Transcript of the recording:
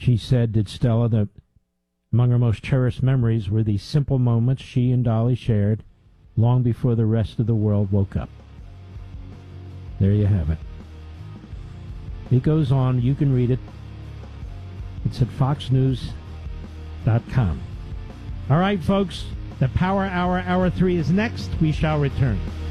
She said to Stella that among her most cherished memories were the simple moments she and Dolly shared long before the rest of the world woke up. There you have it. It goes on. You can read it. It's at foxnews.com. All right, folks. The Power Hour, Hour 3 is next. We shall return.